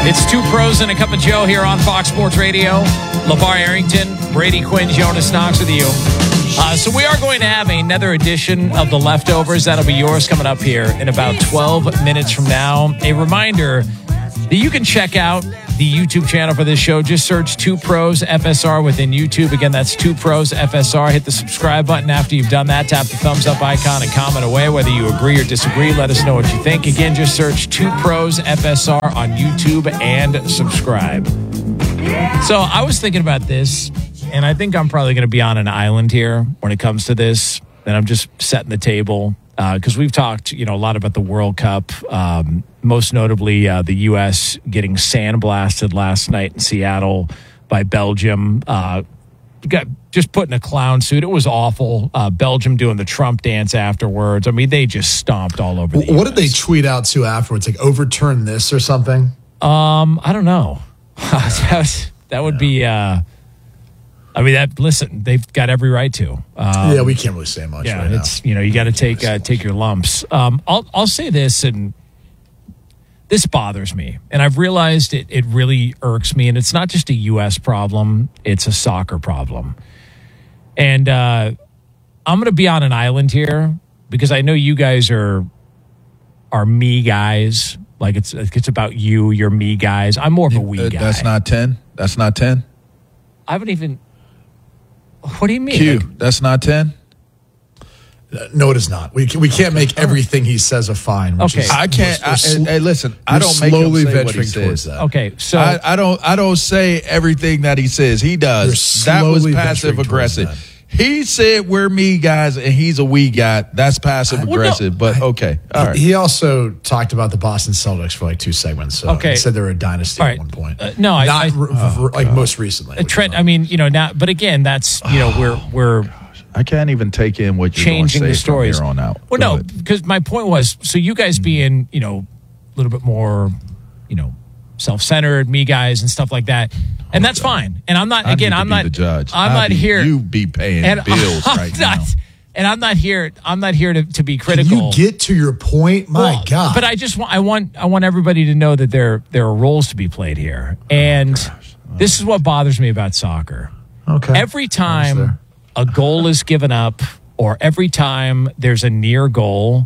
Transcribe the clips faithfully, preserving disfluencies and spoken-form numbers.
It's Two Pros and a Cup of Joe here on Fox Sports Radio. LeVar Arrington, Brady Quinn, Jonas Knox with you. Uh, so we are going to have another edition of The Leftovers. That'll be yours coming up here in about twelve minutes from now. A reminder that you can check out the YouTube channel for this show. Just search Two Pros F S R within YouTube. Again, that's Two Pros F S R. Hit the subscribe button after you've done that. Tap the thumbs up icon and comment away. Whether you agree or disagree, let us know what you think. Again, just search Two Pros F S R on YouTube and subscribe. So I was thinking about this, and I think I'm probably going to be on an island here when it comes to this. And I'm just setting the table because uh, we've talked, you know, a lot about the World Cup. Um, most notably, uh, the U S getting sandblasted last night in Seattle by Belgium. Uh, got just put in a clown suit. It was awful. Uh, Belgium doing the Trump dance afterwards. I mean, they just stomped all over. The what U S. did they tweet out to afterwards? Like overturn this or something? Um, I don't know. that, that would be. Uh, I mean, that. Listen, they've got every right to. Um, yeah, we can't really say much. Yeah, right it's now. you know you got to take uh, take your lumps. Um, I'll I'll say this, and this bothers me, and I've realized it. It really irks me, and it's not just a U S problem; it's a soccer problem. And uh, I'm going to be on an island here because I know you guys are are me guys. Like it's it's about you. You're me guys. I'm more of a we uh, guy. That's not ten. That's not ten. I haven't even. What do you mean? Q. Like, that's not ten. Uh, no, it is not. We can, we can't make everything he says a fine. which Okay. is- I can't. we're I, sl- hey, listen. I we're don't make him slowly say what he venturing towards says. that. okay, so I, I don't. I don't say everything that he says. He does. You're That was slowly passive venturing towards aggressive. that. He said we're me guys, and he's a we guy. That's passive Well, no, aggressive. But okay, all right. He also talked about the Boston Celtics for like two segments. So Okay. he said they were a dynasty All at right. one point. Uh, no, I- not I- r- r- like most recently. Uh, Trent, I mean, you know, now, but again, that's, you know, we're, we're I can't even take in what you're changing going the to say stories. from here on out. Well, Go no, ahead. because my point was, so you guys being, you know, a little bit more, you know, self-centered, me guys and stuff like that. And that's fine. And I'm not, I again, need to I'm be not, the judge. I'm I not be- here. You be paying and bills I'm right not, now. And I'm not here, I'm not here to, to be Can critical. you get to your point? My Well, God. But I just want I want I want everybody to know that there there are roles to be played here. And this is what bothers me about soccer. okay. Every time there. a goal is given up or every time there's a near goal,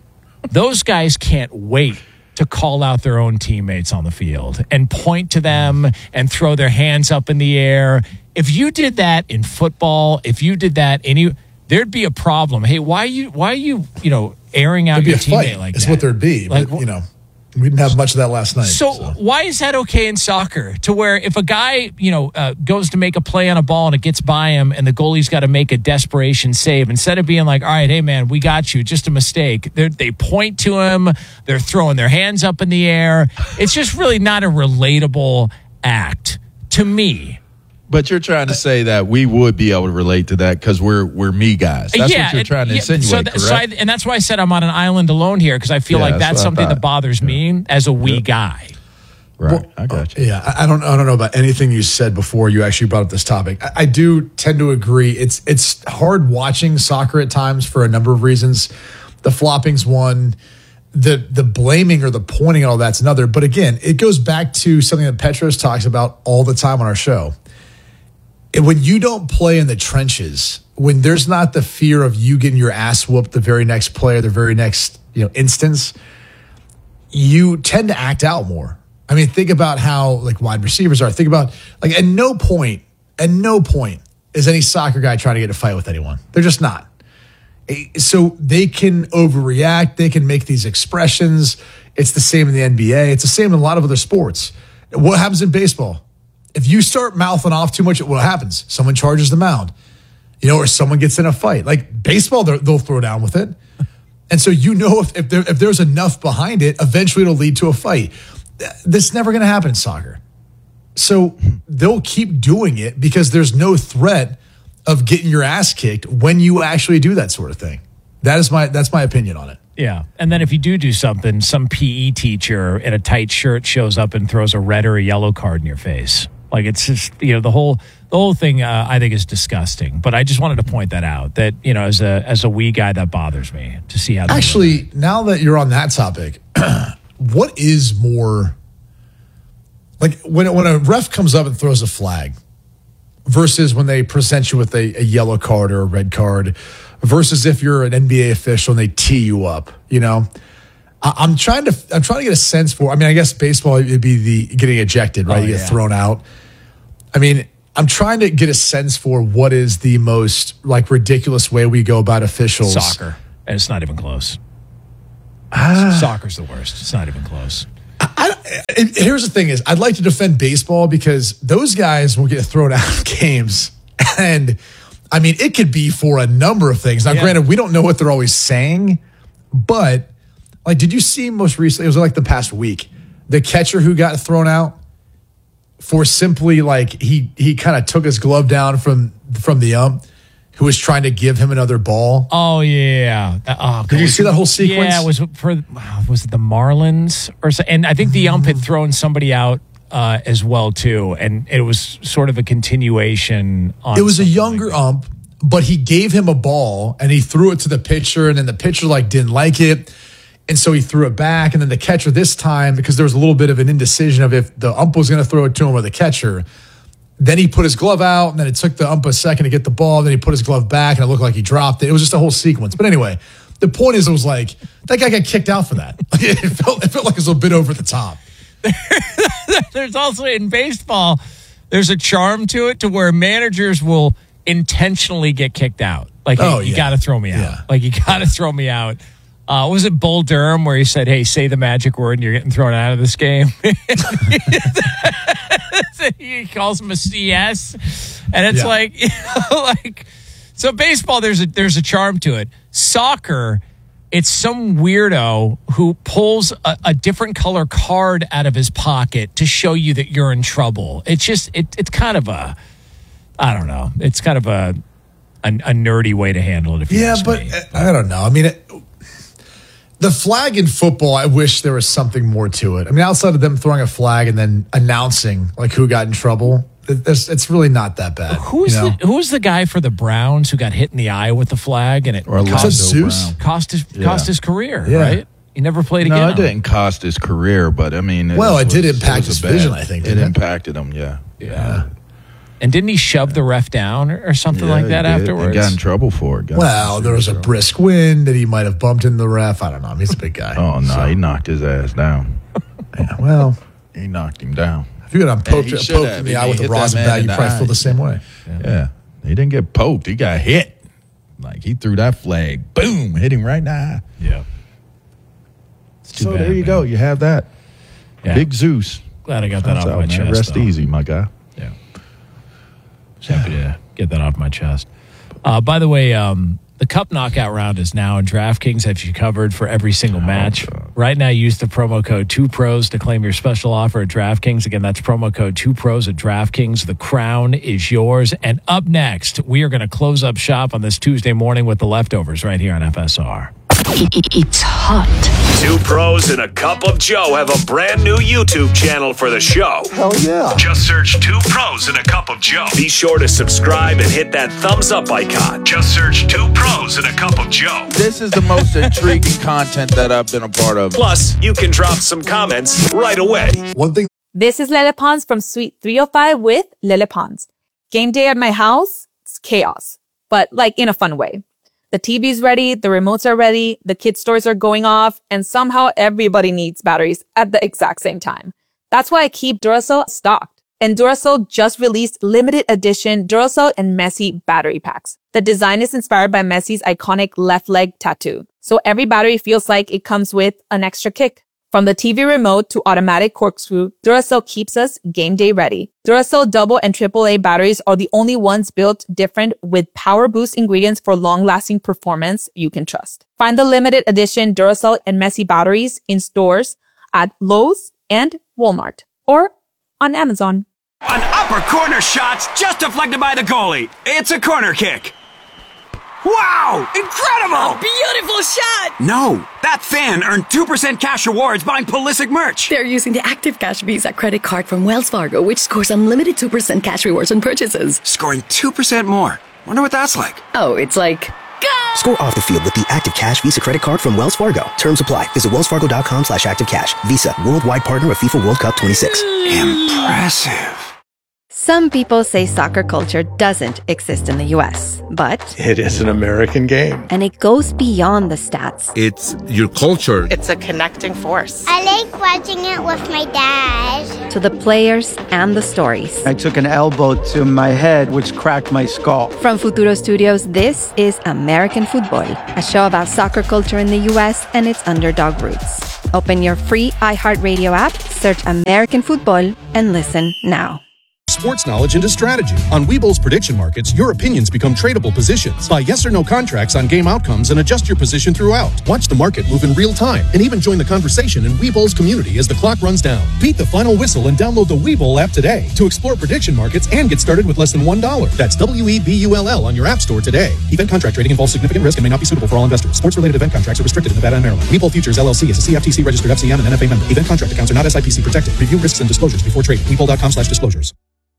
those guys can't wait to call out their own teammates on the field and point to them and throw their hands up in the air. If you did that in football, if you did that any, there'd be a problem. Hey, why are you why are you you know airing out There'd be your a teammate fight. like Is that? what there'd be. Like, but, you know, we didn't have much of that last night. So, So, why is that okay in soccer? To where if a guy, you know, uh, goes to make a play on a ball and it gets by him and the goalie's got to make a desperation save, instead of being like, all right, hey, man, we got you, just a mistake, They're, they point to him, they're throwing their hands up in the air. It's just really not a relatable act to me. But you're trying to say that we would be able to relate to that because we're we're me guys. That's yeah, what you're it- trying to yeah, insinuate, so th- correct? so I, and that's why I said I'm on an island alone here because I feel Yeah, like that's that's what I something thought. that bothers me as a we guy. right, I got you. yeah, I I don't, I don't know about anything you said before you actually brought up this topic. I, I do tend to agree. It's it's hard watching soccer at times for a number of reasons. The flopping's one. The the blaming or the pointing and all that's another. But again, it goes back to something that Petros talks about all the time on our show. And when you don't play in the trenches, when there's not the fear of you getting your ass whooped the very next play or the very next, you know, instance, you tend to act out more. I mean, think about how like wide receivers are. Think about like at no point, at no point is any soccer guy trying to get a fight with anyone. They're just not. So they can overreact. They can make these expressions. It's the same in the N B A. It's the same in a lot of other sports. What happens in baseball? If you start mouthing off too much, what happens? Someone charges the mound, you know, or someone gets in a fight. Like baseball, they'll throw down with it. And so you know if if, there, if there's enough behind it, eventually it'll lead to a fight. This is never going to happen in soccer. So they'll keep doing it because there's no threat of getting your ass kicked when you actually do that sort of thing. That is my that's my opinion on it. Yeah. And then if you do do something, some P E teacher in a tight shirt shows up and throws a red or a yellow card in your face. Like it's just, you know, the whole the whole thing uh, I think is disgusting. But I just wanted to point that out that, you know, as a as a wee guy, that bothers me to see how they Actually, now that you're on that topic, what is more like when when a ref comes up and throws a flag versus when they present you with a, a yellow card or a red card versus if you're an N B A official and they tee you up, you know, I, I'm trying to I'm trying to get a sense for. I mean, I guess baseball it'd be the getting ejected, right? Oh, you get yeah. thrown out. I mean, I'm trying to get a sense for what is the most like ridiculous way we go about officials. Soccer, and it's not even close. Ah. Soccer's the worst. It's not even close. I, I, and here's the thing: is I'd like to defend baseball because those guys will get thrown out of games, and I mean it could be for a number of things. Now, yeah. granted, we don't know what they're always saying, but like, did you see most recently? It was like the past week, the catcher who got thrown out. For simply like he he kind of took his glove down from from the ump, who was trying to give him another ball. Oh yeah, oh, did you see that whole sequence? Yeah, it was for was it the Marlins or so? And I think the ump had thrown somebody out uh, as well too, and it was sort of a continuation. On it was a younger like ump, but he gave him a ball and he threw it to the pitcher, and then the pitcher like didn't like it. And so he threw it back, and then the catcher this time, because there was a little bit of an indecision of if the ump was going to throw it to him or the catcher, then he put his glove out, and then it took the ump a second to get the ball, then he put his glove back, and it looked like he dropped it. It was just a whole sequence. But anyway, the point is it was like, that guy got kicked out for that. it, felt, it felt like it was a bit over the top. There's also, in baseball, there's a charm to it to where managers will intentionally get kicked out. Like, oh, hey, you yeah. got to throw me out. Yeah. Like, you got to throw me out. Uh, was it Bull Durham where he said, hey, say the magic word and you're getting thrown out of this game? He calls him a C S. And it's yeah. like, you know, like, so baseball, there's a, there's a charm to it. Soccer, it's some weirdo who pulls a, a different color card out of his pocket to show you that you're in trouble. It's just, it, it's kind of a, I don't know. It's kind of a, a, a nerdy way to handle it. If you yeah, but me. I don't know. I mean, it, the flag in football, I wish there was something more to it. I mean, outside of them throwing a flag and then announcing like who got in trouble, it's, it's really not that bad. Who's you know? the Who's the guy for the Browns who got hit in the eye with the flag and it or cost, Zeus? cost his yeah. cost his career? Yeah. Right? He never played again. No, it didn't cost his career, but I mean, it well, was, it did impact it his vision. I think it, it impacted him. Yeah, yeah. yeah. And didn't he shove the ref down or something yeah, like that afterwards? He got in trouble for it. Got well, there was a brisk wind that he might have bumped into the ref. I don't know. I mean, he's a big guy. Oh, no. So. He knocked his ass down. Yeah, well. He knocked him down. If you got poked, poked in the eye with a rosin bat, you probably feel the same way. Yeah. yeah. He didn't get poked. He got hit. Like, he threw that flag. Boom. Hit him right in the eye. Yeah. So bad, there you man. go. You have that. Yeah. Big Zeus. Glad I got that That's off out, my man. chest. Rest though. easy, my guy. Yeah. Happy to get that off my chest. Uh, by the way, um, the Cup Knockout round is now, and DraftKings has you covered for every single match. Oh, right now, use the promo code two pros to claim your special offer at DraftKings. Again, that's promo code two pros at DraftKings. The crown is yours. And up next, we are going to close up shop on this Tuesday morning with the leftovers right here on F S R. It's hot. Two Pros and a Cup of Joe have a brand new YouTube channel for the show. Hell yeah. Just search Two Pros and a Cup of Joe. Be sure to subscribe and hit that thumbs up icon. Just search Two Pros and a Cup of Joe. This is the most intriguing content that I've been a part of. Plus, you can drop some comments right away. One thing. This is Lele Pons from Suite three oh five with Lele Pons. Game day at my house, it's chaos, but like in a fun way. The T V's ready, the remotes are ready, the kids' toys are going off, and somehow everybody needs batteries at the exact same time. That's why I keep Duracell stocked. And Duracell just released limited edition Duracell and Messi battery packs. The design is inspired by Messi's iconic left leg tattoo. So every battery feels like it comes with an extra kick. From the T V remote to automatic corkscrew, Duracell keeps us game day ready. Duracell double and triple A batteries are the only ones built different with power boost ingredients for long-lasting performance you can trust. Find the limited edition Duracell and Messi batteries in stores at Lowe's and Walmart or on Amazon. An upper corner shot's just deflected by the goalie. It's a corner kick. Wow! Incredible! A beautiful shot! No, that fan earned two percent cash rewards buying Pulisic merch. They're using the Active Cash Visa credit card from Wells Fargo, which scores unlimited two percent cash rewards on purchases. Scoring two percent more. Wonder what that's like. Oh, it's like Score off the field with the Active Cash Visa credit card from Wells Fargo. Terms apply. Visit wellsfargo.com slash activecash. Visa, worldwide partner of FIFA World Cup twenty-six. Impressive. Some people say soccer culture doesn't exist in the U S, but it is an American game. And it goes beyond the stats. It's your culture. It's a connecting force. I like watching it with my dad. To the players and the stories. I took an elbow to my head, which cracked my skull. From Futuro Studios, this is American Football, a show about soccer culture in the U S and its underdog roots. Open your free iHeartRadio app, search American Football, and listen now. Sports knowledge into strategy. On Webull's prediction markets, your opinions become tradable positions. Buy yes or no contracts on game outcomes and adjust your position throughout. Watch the market move in real time and even join the conversation in Webull's community as the clock runs down. Beat the final whistle and download the Webull app today to explore prediction markets and get started with less than one dollar. That's W E B U L L on your app store today. Event contract trading involves significant risk and may not be suitable for all investors. Sports-related event contracts are restricted in Nevada and Maryland. Webull Futures L L C is a C F T C registered F C M and N F A member. Event contract accounts are not S I P C protected. Review risks and disclosures before trading. Webull.com slash disclosures.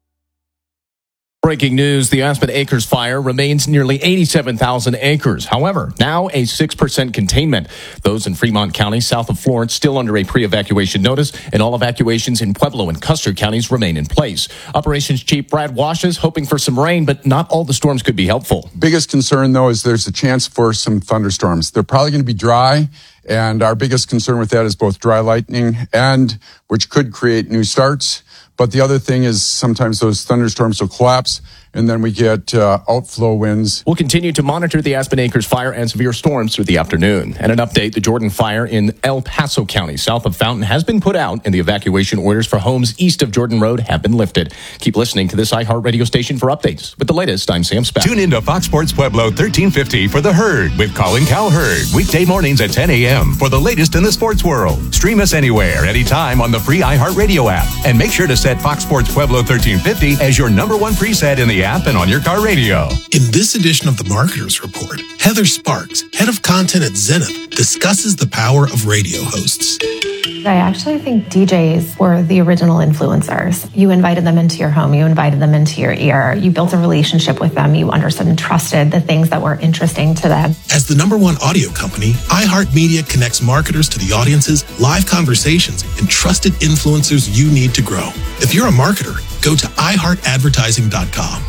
Breaking news, the Aspen Acres fire remains nearly eighty-seven thousand acres. However, now a six percent containment. Those in Fremont County, south of Florence, still under a pre-evacuation notice, and all evacuations in Pueblo and Custer counties remain in place. Operations Chief Brad Wash is hoping for some rain, but not all the storms could be helpful. Biggest concern, though, is there's a chance for some thunderstorms. They're probably going to be dry, and our biggest concern with that is both dry lightning and which could create new starts. But the other thing is sometimes those thunderstorms will collapse, and then we get uh, outflow winds. We'll continue to monitor the Aspen Acres fire and severe storms through the afternoon. And an update, the Jordan fire in El Paso County, south of Fountain, has been put out, and the evacuation orders for homes east of Jordan Road have been lifted. Keep listening to this iHeartRadio station for updates. With the latest, I'm Sam Speck. Tune in to Fox Sports Pueblo thirteen fifty for The Herd with Colin Cowherd. Weekday mornings at ten a.m. for the latest in the sports world. Stream us anywhere, anytime on the free iHeartRadio app. And make sure to set Fox Sports Pueblo thirteen fifty as your number one preset in the app and on your car radio. In this edition of the Marketers Report, Heather Sparks, head of content at Zenith, discusses the power of radio hosts. I actually think D Js were the original influencers. You invited them into your home, you invited them into your ear, you built a relationship with them, you understood and trusted the things that were interesting to them. As the number one audio company, iHeartMedia connects marketers to the audiences, live conversations, and trusted influencers you need to grow. If you're a marketer, go to i heart advertising dot com.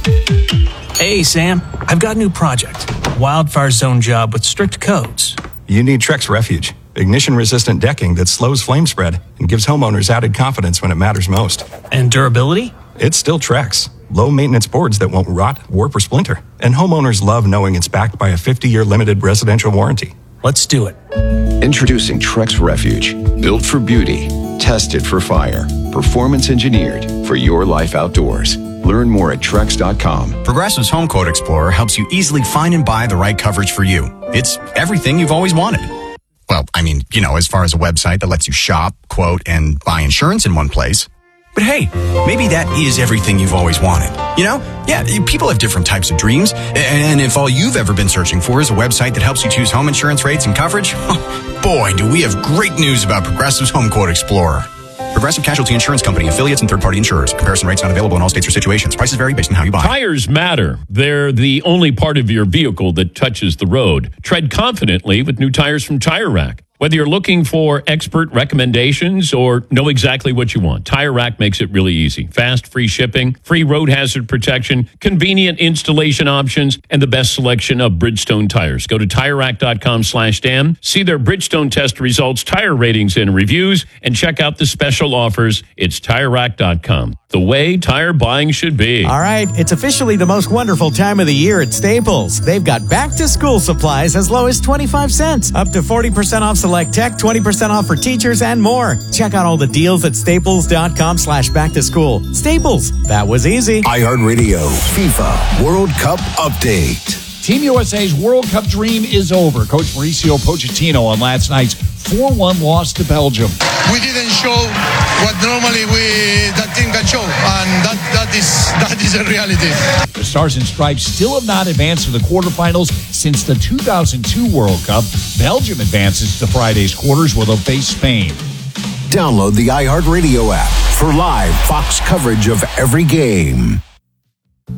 Hey, Sam, I've got a new project. Wildfire zone job with strict codes. You need Trex Refuge. Ignition-resistant decking that slows flame spread and gives homeowners added confidence when it matters most. And durability? It's still Trex. Low-maintenance boards that won't rot, warp, or splinter. And homeowners love knowing it's backed by a fifty-year limited residential warranty. Let's do it. Introducing Trex Refuge. Built for beauty. Tested for fire. Performance engineered for your life outdoors. Learn more at Trex dot com. Progressive's Home Quote Explorer helps you easily find and buy the right coverage for you. It's everything you've always wanted. Well, I mean, you know, as far as a website that lets you shop, quote, and buy insurance in one place. But hey, maybe that is everything you've always wanted. You know? Yeah, people have different types of dreams. And if all you've ever been searching for is a website that helps you choose home insurance rates and coverage, boy, do we have great news about Progressive's Home Quote Explorer. Progressive Casualty Insurance Company, affiliates, and third-party insurers. Comparison rates not available in all states or situations. Prices vary based on how you buy. Tires matter. They're the only part of your vehicle that touches the road. Tread confidently with new tires from Tire Rack. Whether you're looking for expert recommendations or know exactly what you want, Tire Rack makes it really easy. Fast, free shipping, free road hazard protection, convenient installation options, and the best selection of Bridgestone tires. Go to Tire Rack dot com slash Dan, see their Bridgestone test results, tire ratings, and reviews, and check out the special offers. It's Tire Rack dot com. The way tire buying should be. All right, it's officially the most wonderful time of the year at Staples. They've got back-to-school supplies as low as twenty-five cents, up to forty percent off select tech, twenty percent off for teachers, and more. Check out all the deals at staples dot com slash back to school. Staples, that was easy. iHeartRadio FIFA World Cup Update. Team U S A's World Cup dream is over. Coach Mauricio Pochettino on last night's four one loss to Belgium. We didn't show what normally we that team can show, and that, that is that is a reality. The Stars and Stripes still have not advanced to the quarterfinals since the two thousand two World Cup. Belgium advances to Friday's quarters where they'll face Spain. Download the iHeartRadio app for live Fox coverage of every game.